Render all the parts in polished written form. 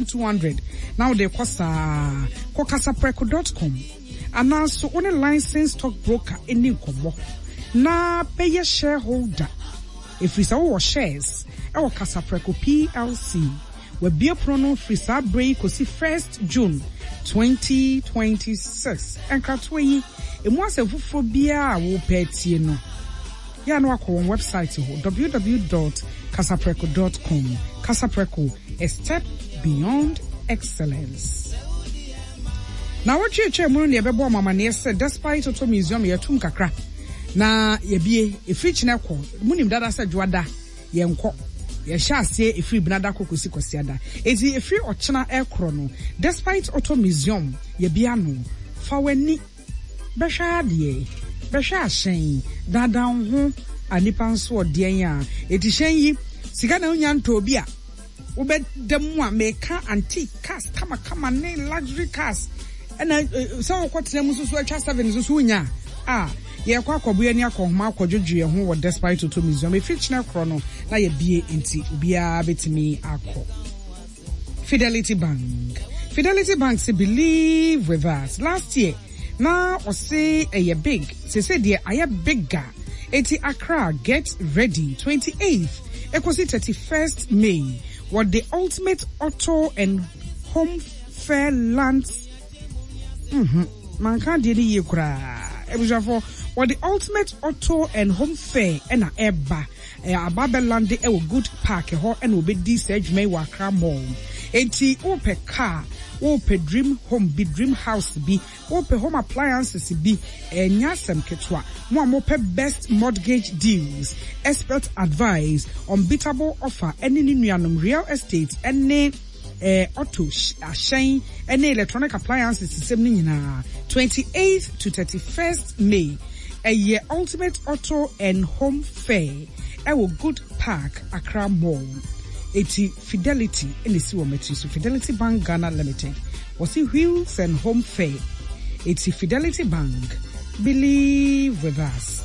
200 now they cost kasapreko.com and also only licensed stock broker any kobo na pay your shareholder if we saw shares our Kasapreko PLC will be a prono free break kosi 1st June 2026 and katwe e mo asefufo bia wo peti no ya no akọ on website www.kasapreko.com. Kasapreko, a step beyond excellence. Now what you chair mu ne bebo mama ne said despite Auto Museum yetum kakra na yebie efrich na kọ munim dada sa dwada ye nkọ ye sha ase efri binada kokosi kwasiada ezi efri ochena ekro no despite Auto Museum ye bia no fa wani behwa de behwa hyen dada ho anipa nso odien a eti hyen yi sika na unya nto obi a ubedemu a meka antique cars kama ne luxury cars ena so kwotena mususu atwa 7 susu unya ye kwa kwabuye ni akohoma akwadwodwe ho wo despite Auto Museum e fictional chrono na ye bie enti obia betimi akọ. Fidelity Bank say believe with us last year now or say a big say dear I am bigger eti Accra get ready 28th equals 31st May what the ultimate auto and home fair lands man can't did ye kra what the ultimate auto and home fair and a eba Babylon de good park ho and will be this edge may Accra mall enti ope car ope dream home be dream house be ope home appliances be nyasem ketwa mo best mortgage deals expert advice unbeatable offer any nuanum real estate any auto ashain any electronic appliances system nyina 28th to 31st May a year ultimate auto and home fair good park Accra mall. Eti Fidelity NC Wometu Fidelity Bank Ghana Limited was the wheels and home fair. Eti Fidelity Bank believe with us.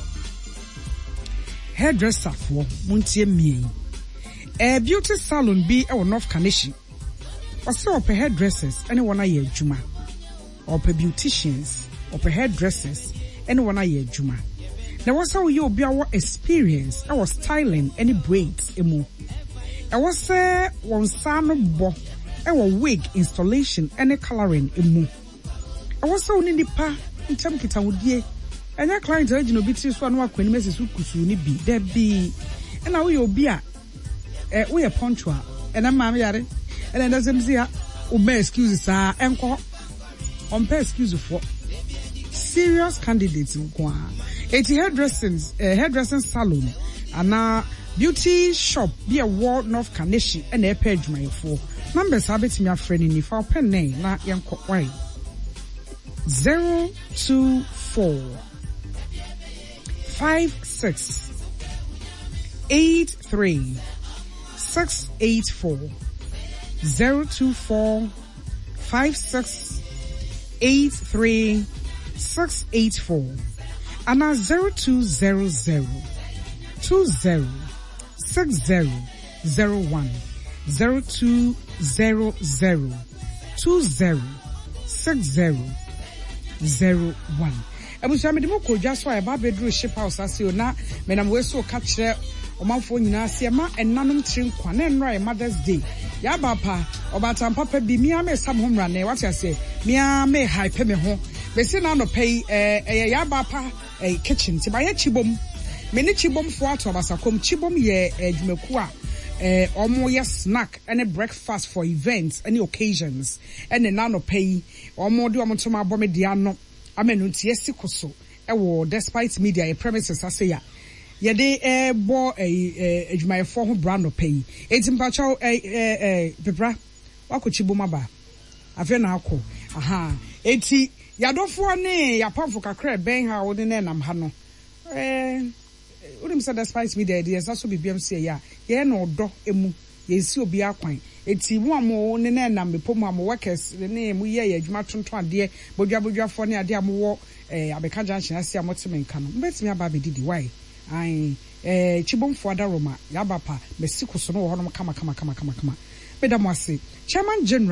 Hairdresser for Muntie me. A beauty salon be our North Kanishi. Or so per hairdressers anyone a year juma. Or per beauticians or per hairdressers anyone a year juma. There was how you be our experience our styling any braids emo. I was one son bo our wig installation any coloring emu. I was so in the pa in term kita wudie. And your client urging obiti so no akweni mesesu kusu ni bi there be and now we obi a we are punctual and am mama yare and then doesn't see obey excuses enko on pay excuse for serious candidates nko a hairdressing salon and beauty shop be a wall North Kanishi and a page my for numbers habit me a friend in if our pen name na yanko why 024 56 83 684 024 56 83 684 and now 0200 20 6001 0200 20 6001. Abusa me demo ko dwa so aba bedru ship house asio na me na we so ka kire omanfo nyina asie ma ennanom tiri nkwa na enro Mother's Day ya ba pa obatam papa bi mi ame sam ho mra na what ase mi ame hype me ho be se na no pay ya ba pa kitchen ti ba ya chibom me ni chibom fo ato abasakom chibom ye adwumaku a omo ye snack any breakfast for events any occasions and na no pay omo de omo to ma bo me dia no amenu tie sikoso wo despite media e premises ase ya ye de bo adwumayefo ho bra no pay etimpacho bebra wakochibo maba afi na akọ aha eti yadofo ne yapamfo kakra ben ha wo de na nam ha no urim say despite media dey so bibiam say ya ye na odo emu ye si obi akwan eti mu amo ne na nam mepom amo workers ne mu ye adwuma tonton ade bodwabodwafo ne ade amo abeka junction ase amotime nka no mbetimi aba bedidi why ai chibomfo adaroma yabapa mesiko so no ho no kama bedamo ase chairman general